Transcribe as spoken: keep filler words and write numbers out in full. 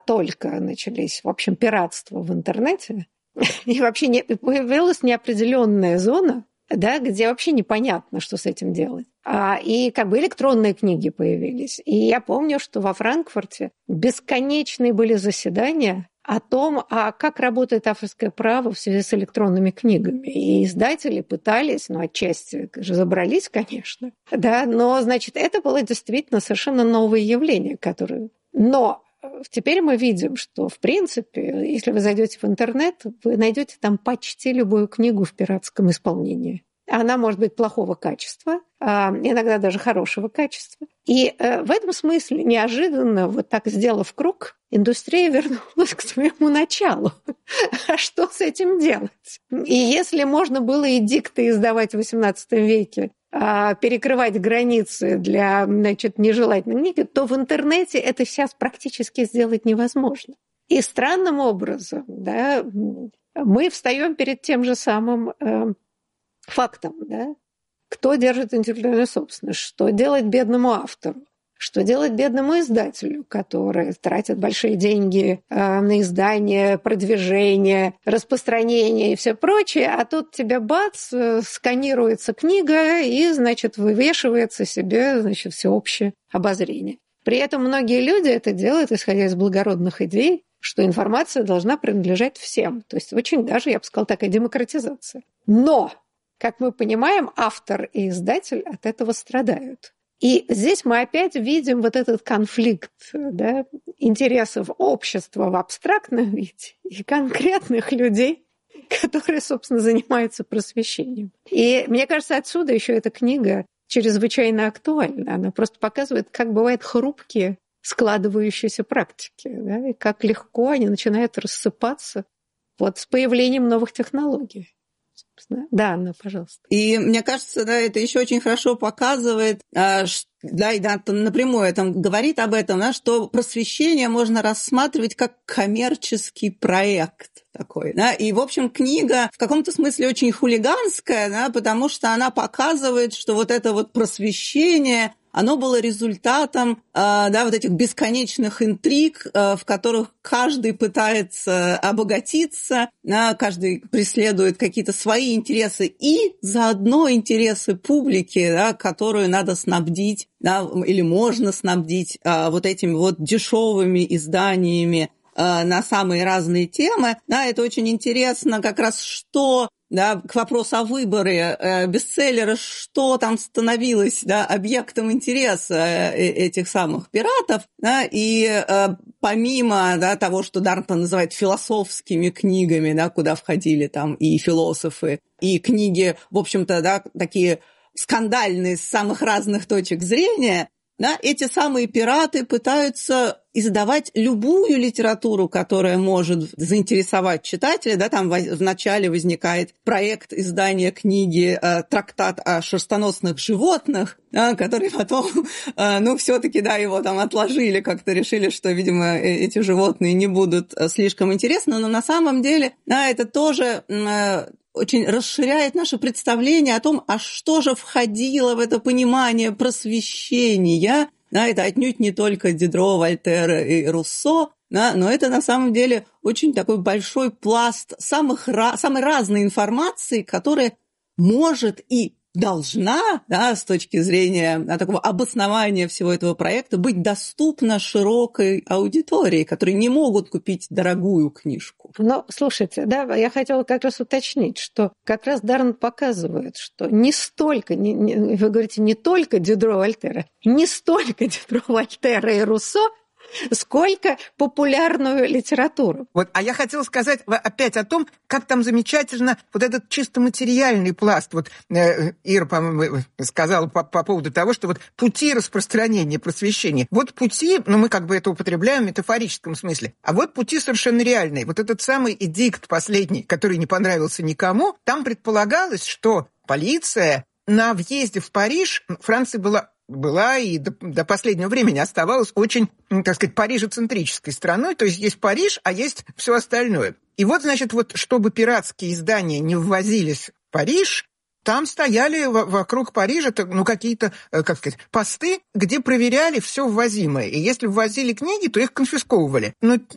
только начались, в общем, пиратство в интернете, и вообще не, появилась неопределенная зона, да, где вообще непонятно, что с этим делать. А, и как бы электронные книги появились. И я помню, что во Франкфурте бесконечные были заседания о том, а как работает авторское право в связи с электронными книгами. И издатели пытались, ну, отчасти разобрались, конечно, да, но, значит, это было действительно совершенно новое явление, которое... Но теперь мы видим, что, в принципе, если вы зайдете в интернет, вы найдете там почти любую книгу в пиратском исполнении. Она может быть плохого качества, иногда даже хорошего качества. И в этом смысле неожиданно, вот так сделав круг, индустрия вернулась к своему началу. А что с этим делать? И если можно было эдикты издавать в восемнадцатом веке, перекрывать границы для, значит, нежелательной книги, то в интернете это сейчас практически сделать невозможно. И странным образом, да, мы встаем перед тем же самым э, фактом, да, кто держит интеллектуальную собственность, что делать бедному автору, что делать бедному издателю, который тратит большие деньги э, на издание, продвижение, распространение и все прочее, а тут тебе бац, сканируется книга и, значит, вывешивается себе, значит, всеобщее обозрение. При этом многие люди это делают, исходя из благородных идей, что информация должна принадлежать всем. То есть очень даже, я бы сказала, такая демократизация. Но, как мы понимаем, автор и издатель от этого страдают. И здесь мы опять видим вот этот конфликт, да, интересов общества в абстрактном виде и конкретных людей, которые, собственно, занимаются просвещением. И мне кажется, отсюда еще эта книга чрезвычайно актуальна. Она просто показывает, как бывают хрупкие складывающиеся практики, да, и как легко они начинают рассыпаться вот с появлением новых технологий. Да, Анна, пожалуйста. И мне кажется, да, это еще очень хорошо показывает, да, и да, напрямую это говорит об этом, да, что просвещение можно рассматривать как коммерческий проект такой. Да, и, в общем, книга в каком-то смысле очень хулиганская, да, потому что она показывает, что вот это вот просвещение, оно было результатом да, вот этих бесконечных интриг, в которых каждый пытается обогатиться, да, каждый преследует какие-то свои интересы и заодно интересы публики, да, которую надо снабдить, да, или можно снабдить вот этими вот дешевыми изданиями на самые разные темы. Да, это очень интересно как раз, что... Да, к вопросу о выборе э, бестселлера, что там становилось, да, объектом интереса э, этих самых пиратов, да, и э, помимо, да, того, что Дарнтон называет философскими книгами, да, куда входили там и философы, и книги, в общем-то, да, такие скандальные с самых разных точек зрения, да, эти самые пираты пытаются издавать любую литературу, которая может заинтересовать читателя. Да, там вначале возникает проект издания книги «Трактат о шерстоносных животных», да, который потом, ну, все-таки, да, его там отложили, как-то решили, что, видимо, эти животные не будут слишком интересны, но на самом деле, да, это тоже... очень расширяет наше представление о том, а что же входило в это понимание просвещения. Да, это отнюдь не только Дидро, Вольтер и Руссо, да, но это на самом деле очень такой большой пласт самых, самой разной информации, которая может и должна, да, с точки зрения, да, такого обоснования всего этого проекта, быть доступна широкой аудитории, которые не могут купить дорогую книжку. Но, слушайте, да, я хотела как раз уточнить, что как раз Дарн показывает, что не столько, не, не, вы говорите, не только Дидро, Вольтера, не столько Дидро, Вольтера и Руссо, сколько популярную литературу. Вот, а я хотела сказать опять о том, как там замечательно вот этот чисто материальный пласт. Вот э, Ира, по-моему, сказала по, по поводу того, что вот пути распространения, просвещения. Вот пути, ну мы как бы это употребляем в метафорическом смысле, а вот пути совершенно реальные. Вот этот самый эдикт последний, который не понравился никому, там предполагалось, что полиция на въезде в Париж, Франция была... была и до, до последнего времени оставалась очень, так сказать, парижецентрической страной. То есть есть Париж, а есть все остальное. И вот, значит, вот чтобы пиратские издания не ввозились в Париж, там стояли вокруг Парижа, ну, какие-то, как сказать, посты, где проверяли все ввозимое. И если ввозили книги, то их конфисковывали. Но